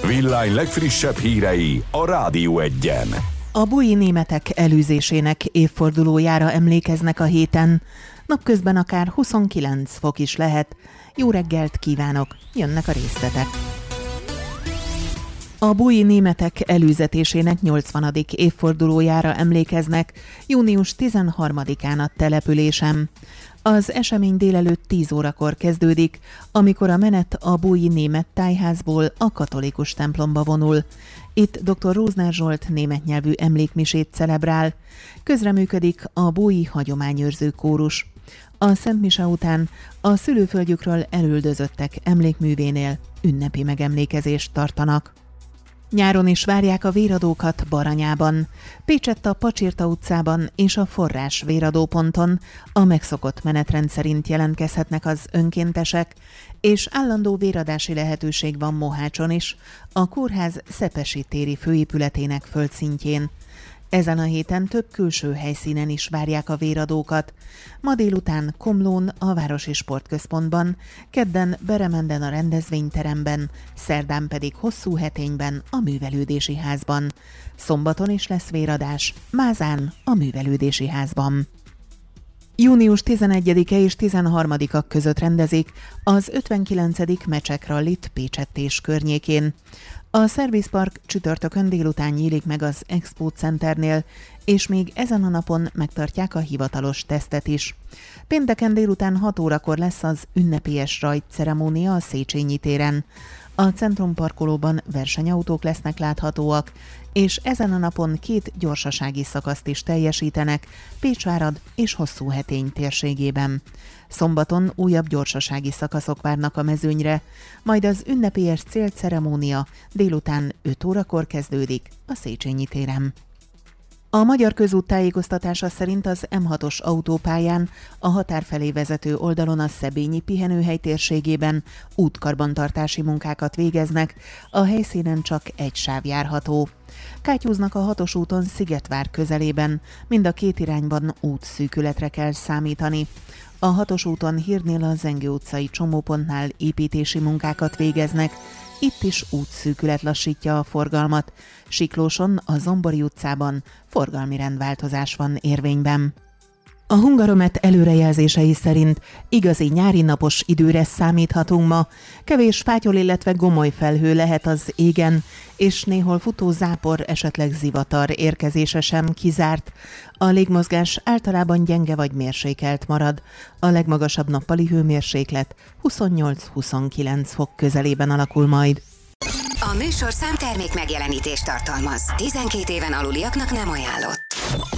Villány legfrissebb hírei a Rádió Egyen. A búji németek elűzésének évfordulójára emlékeznek a héten. Napközben akár 29 fok is lehet. Jó reggelt kívánok, jönnek a részletek. A búji németek elűzetésének 80. évfordulójára emlékeznek június 13-án a településen. Az esemény délelőtt 10 órakor kezdődik, amikor a menet a búji német tájházból a katolikus templomba vonul. Itt dr. Rózner Zsolt német nyelvű emlékmisét celebrál. Közreműködik a búji hagyományőrző kórus. A Szent Mise után a szülőföldjükről elüldözöttek emlékművénél ünnepi megemlékezést tartanak. Nyáron is várják a véradókat Baranyában. Pécsett a Pacsirta utcában és a Forrás véradóponton a megszokott menetrend szerint jelentkezhetnek az önkéntesek, és állandó véradási lehetőség van Mohácson is, a kórház Szepesi téri főépületének földszintjén. Ezen a héten több külső helyszínen is várják a véradókat. Ma délután Komlón, a Városi Sportközpontban, kedden Beremenden a rendezvényteremben, szerdán pedig Hosszúhetényben a Művelődési Házban. Szombaton is lesz véradás, Mázán a Művelődési Házban. Június 11-e és 13-a között rendezik az 59. Mecsek Rallit Pécsett és környékén. A Service Park csütörtökön délután nyílik meg az Expo Centernél, és még ezen a napon megtartják a hivatalos tesztet is. Pénteken délután 6 órakor lesz az ünnepélyes rajtceremónia a Széchenyi téren. A centrumparkolóban versenyautók lesznek láthatóak, és ezen a napon 2 gyorsasági szakaszt is teljesítenek Pécsvárad és Hosszúhetény térségében. Szombaton újabb gyorsasági szakaszok várnak a mezőnyre, majd az ünnepélyes célceremónia délután 5 órakor kezdődik a Széchenyi téren. A Magyar Közút tájékoztatása szerint az M6-os autópályán a határ felé vezető oldalon a Szebényi pihenőhely térségében útkarbantartási munkákat végeznek, a helyszínen csak egy sáv járható. Kátyúznak a 6-os úton Szigetvár közelében, mind a 2 irányban útszűkületre kell számítani. A 6-os úton Hírnél a Zengő utcai csomópontnál építési munkákat végeznek, itt is útszűkület lassítja a forgalmat. Siklóson, a Zombori utcában forgalmi rendváltozás van érvényben. A Hungaromet előrejelzései szerint igazi nyári napos időre számíthatunk ma. Kevés fátyol, illetve gomoly felhő lehet az égen, és néhol futó zápor, esetleg zivatar érkezése sem kizárt. A légmozgás általában gyenge vagy mérsékelt marad. A legmagasabb nappali hőmérséklet 28-29 fok közelében alakul majd. A műsorszám termék megjelenítést tartalmaz. 12 éven aluliaknak nem ajánlott.